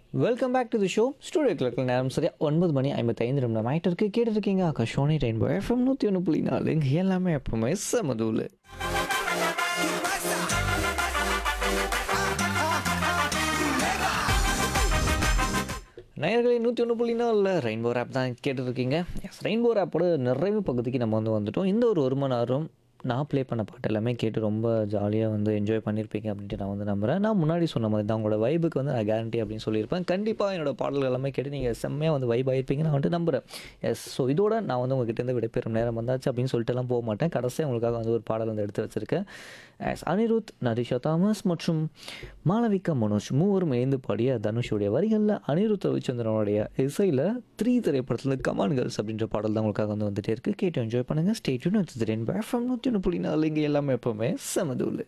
Welcome back to the show. Studio கிளக்கில் நேரம் சரியா 9:55 ஆகிட்டு இருக்கு. கேட்டுருக்கீங்க ஆகாஷோனி ரெயின்போ எஃப்எம் 101.4. இங்கே எல்லாமே எப்பவுமே சமதூள். நேயர்களே 101.4 ரெயின்போ ஆப் தான் கேட்டுருக்கீங்க. எஸ், ரெயின்போ ஆப்போட நிறைவு பகுதிக்கு நம்ம வந்துட்டோம். இந்த ஒரு மணி நேரம் நான் ப்ளே பண்ண பாட்டு எல்லாமே கேட்டு ரொம்ப ஜாலியாக என்ஜாய் பண்ணியிருப்பீங்க அப்படின்ட்டு நான் நம்புகிறேன். நான் முன்னாடி சொன்ன மாதிரி தான் உங்களோட வைபுக்கு நான் கேரண்டி அப்படின்னு சொல்லியிருப்பேன். கண்டிப்பாக என்னோட பாடல்கள் எல்லாமே கேட்டு நீங்கள் செம்மையாக வைப் ஆகிருப்பீங்க நான் நம்புகிறேன். எஸ், ஸோ இதோட நான் உங்ககிட்டேருந்து விடைபெறும் நேரம் வந்தாச்சு அப்படின்னு சொல்லிட்டுலாம் போக மாட்டேன். கடைசியாக உங்களுக்காக ஒரு பாடல் எடுத்து வச்சுருக்கேன். எஸ், அனிருத், நரிஷா தாமஸ் மற்றும் மாளவிகா மனோஜ் மூவரும் இணைந்து பாடிய தனுஷுடைய வரிகளில் அனிருத் ரவிச்சந்திரனுடைய இசையில் 3 திரைப்படத்தில் கமான் கேர்ள்ஸ் அப்படின்ற பாடல் தான் உங்களுக்காக வந்துட்டே இருக்குது. கேட்டு என்ஜாய் பண்ணுங்கள். Stay tune with rainbow FM 101.4. இங்கே எல்லாமே எப்போவுமே சமதூள்.